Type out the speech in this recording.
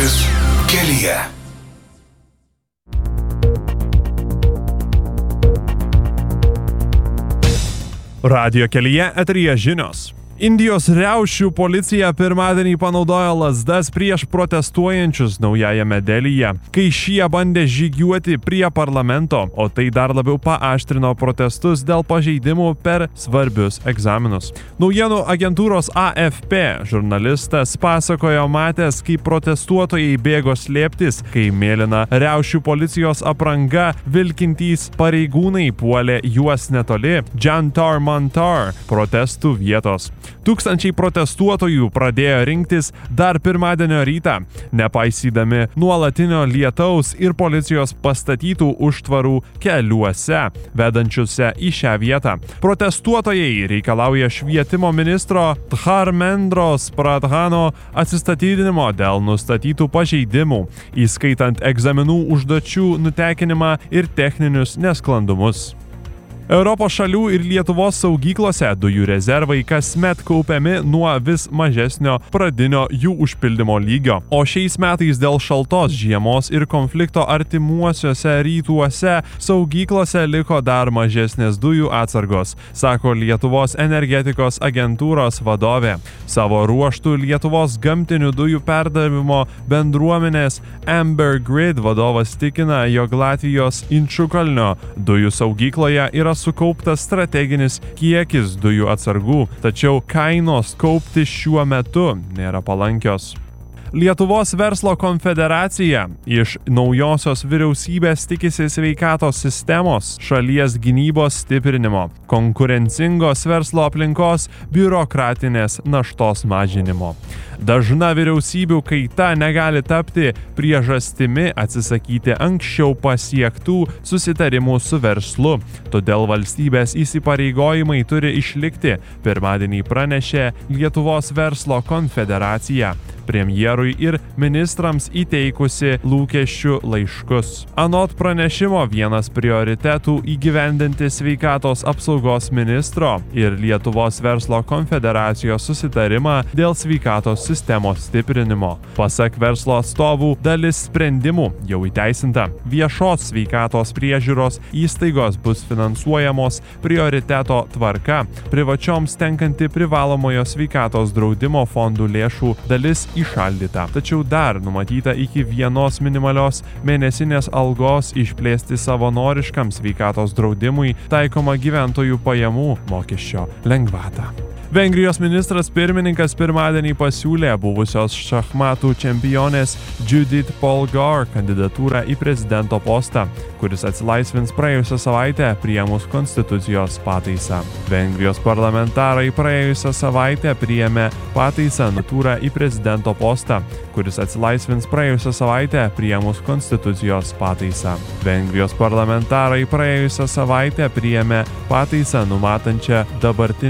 Laisvės kelyje. Radijo kelyje eteryje žinios. Indijos riaušių policija pirmadienį panaudojo lazdas prieš protestuojančius Naujajame Delyje, kai šie bandė žygiuoti prie parlamento, o tai dar labiau paaštrino protestus dėl pažeidimų per svarbius egzaminus. Naujienų agentūros AFP žurnalistas pasakojo matęs, kaip protestuotojai bėgo slėptis, kai mėlyna riaušių policijos apranga vilkintys pareigūnai puolė juos netoli Jantar Mantar protestų vietos. Tūkstančiai protestuotojų pradėjo rinktis dar pirmadienio rytą, nepaisydami nuolatinio lietaus ir policijos pastatytų užtvarų keliuose, vedančiuose į šią vietą. Protestuotojai reikalauja švietimo ministro Dharmendros Pradhano atsistatydinimo dėl nustatytų pažeidimų, įskaitant egzaminų užduočių nutekinimą ir techninius nesklandumus. Europos šalių ir Lietuvos saugyklose dujų rezervai kasmet kaupiami nuo vis mažesnio pradinio jų užpildymo lygio, o šiais metais dėl šaltos žiemos ir konflikto artimuosiuose rytuose saugyklose liko dar mažesnės dujų atsargos, sako Lietuvos energetikos agentūros vadovė. Savo ruožtų Lietuvos gamtinių dujų perdavimo bendruomenės Amber Grid vadovas tikina, jog Latvijos Inčukalnio dujų saugykloje yra sukauptas strateginis kiekis dujų atsargų, tačiau kainos kaupti šiuo metu nėra palankios. Lietuvos verslo konfederacija iš naujosios vyriausybės tikisi sveikatos sistemos, šalies gynybos stiprinimo, konkurencingos verslo aplinkos, biurokratinės naštos mažinimo. Dažna vyriausybių kaita negali tapti priežastimi atsisakyti anksčiau pasiektų susitarimų su verslu, todėl valstybės įsipareigojimai turi išlikti, pirmadienį pranešė Lietuvos verslo konfederacija, premjerui ir ministrams įteikusi lūkesčių laiškus. Anot pranešimo vienas prioritetų įgyvendinti sveikatos apsaugos ministro ir Lietuvos verslo konfederacijos susitarimą dėl sveikatos sistemos stiprinimo. Pasak verslo atstovų, dalis sprendimų jau įteisinta. Viešos sveikatos priežiūros įstaigos bus finansuojamos prioriteto tvarka, privačioms tenkanti privalomojo sveikatos draudimo fondų lėšų dalis įšaldyta. Tačiau dar numatyta iki 1 minimalios mėnesinės algos išplėsti savanoriškam sveikatos draudimui taikoma gyventojų pajamų mokesčio lengvatą. Vengrijos ministras pirmininkas pirmadienį pasiūlė buvusios šachmatų čempionės Judith Polgar kandidatūrą į prezidento postą, kuris atsilaisvins praėjusią savaitę priėmus konstitucijos pataisą. Vengrijos parlamentarai praėjusią savaitę priėmė pataisą kandidatūrą į prezidento postą, kuris atsilaisvins praėjusią savaitę priėmus konstitucijos pataisą. Vengrijos parlamentarai praėjusią savaitę priėmė pataisą numatančią dabartinį